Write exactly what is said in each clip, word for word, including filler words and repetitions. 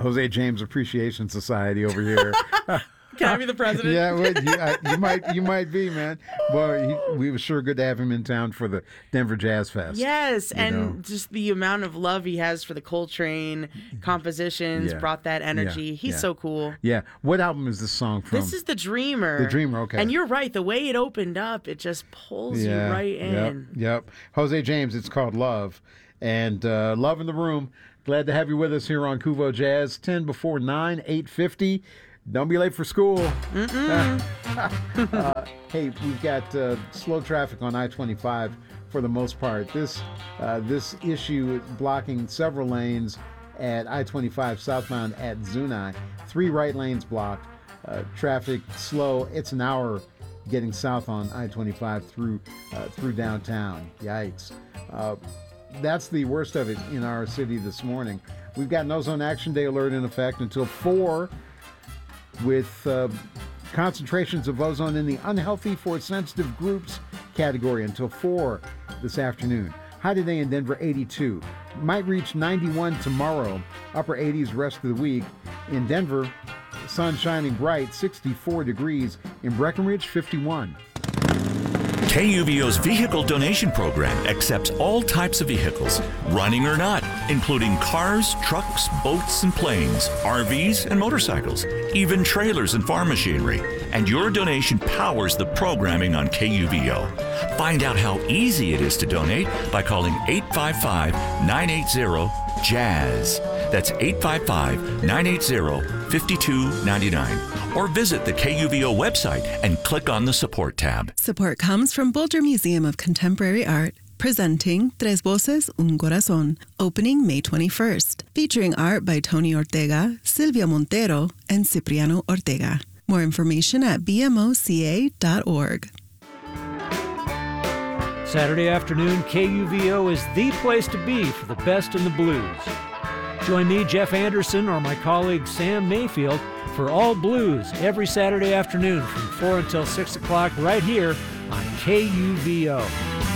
Jose James Appreciation Society over here. Can I be the president? Yeah, well, you, I, you might you might be, man. Well, he, we were sure good to have him in town for the Denver Jazz Fest. Yes, and know? just the amount of love he has for the Coltrane compositions Yeah. brought that energy. Yeah, He's yeah. so cool. Yeah. What album is this song from? This is The Dreamer. The Dreamer, okay. And you're right. The way it opened up, it just pulls yeah, you right in. Yep, yep. Jose James, it's called Love. And uh, Love in the Room. Glad to have you with us here on Kuvo Jazz. ten before nine, eight fifty. Don't be late for school. uh, hey, we've got uh, slow traffic on I twenty-five for the most part. This uh, this issue is blocking several lanes at I twenty-five southbound at Zunai. Three right lanes blocked. Uh, traffic slow. It's an hour getting south on I twenty-five through uh, through downtown. Yikes. Uh, that's the worst of it in our city this morning. We've got no zone action day alert in effect until four, with uh, concentrations of ozone in the unhealthy for sensitive groups category until four this afternoon. High today in Denver, eighty-two. Might reach ninety-one tomorrow. Upper eighties rest of the week. In Denver, sun shining bright, sixty-four degrees. In Breckenridge, fifty-one. K U V O's vehicle donation program accepts all types of vehicles, running or not, including cars, trucks, boats, and planes, R Vs, and motorcycles, even trailers and farm machinery. And your donation powers the programming on K U V O. Find out how easy it is to donate by calling eight five five, nine eight zero, JAZZ. That's eight five five, nine eight zero, five two nine nine. Or visit the K U V O website and click on the support tab. Support comes from Boulder Museum of Contemporary Art, presenting Tres Voces, Un Corazón, opening May twenty-first, featuring art by Tony Ortega, Silvia Montero, and Cipriano Ortega. More information at b m o c a dot org. Saturday afternoon, K U V O is the place to be for the best in the blues. Join me, Jeff Anderson, or my colleague Sam Mayfield for All Blues every Saturday afternoon from four until six o'clock right here on K U V O.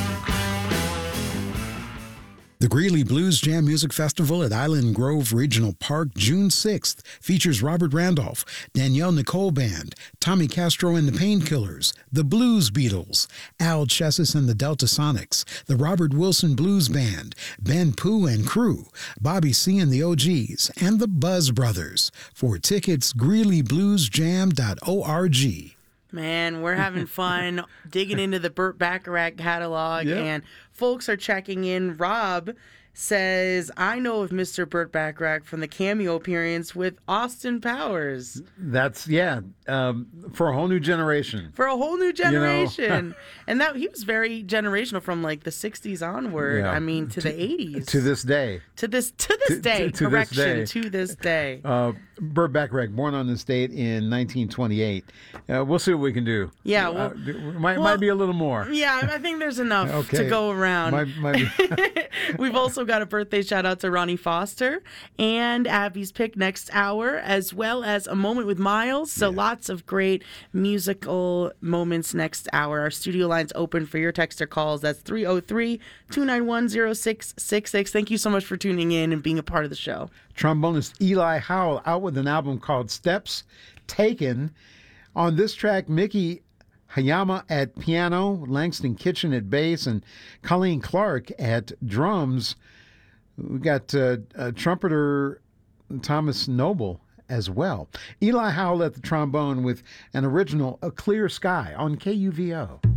The Greeley Blues Jam Music Festival at Island Grove Regional Park, June sixth, features Robert Randolph, Danielle Nicole Band, Tommy Castro and the Painkillers, the Blues Beatles, Al Chessis and the Delta Sonics, the Robert Wilson Blues Band, Ben Pooh and Crew, Bobby C and the O Gs, and the Buzz Brothers. For tickets, greeley blues jam dot org. Man, we're having fun digging into the Burt Bacharach catalog, Yeah. and folks are checking in. Rob says, I know of Mister Burt Bacharach from the cameo appearance with Austin Powers. That's, yeah, um, for a whole new generation. For a whole new generation. And that he was very generational from like the sixties onward. Yeah. I mean, to, the eighties. To this day. To this to this To- day. to- to this Correction, day. to this day. Uh, Burt Bacharach, born on this date in nineteen twenty-eight. Uh, we'll see what we can do. Yeah, Uh, well- might, well, might be a little more. Yeah, I think there's enough Okay. to go around. Might, might be. We've also got a birthday shout out to Ronnie Foster and Abby's pick next hour, as well as a moment with Miles. So lots of great musical moments next hour. Our studio line's open for your text or calls. That's three oh three, two nine one, oh six six six. Thank you so much for tuning in and being a part of the show. Trombonist Eli Howell out with an album called Steps Taken. On this track, Mickey Hayama at piano, Langston Kitchen at bass, and Colleen Clark at drums. We got uh, uh, trumpeter Thomas Noble as well. Eli Howell at the trombone with an original A Clear Sky on K U V O.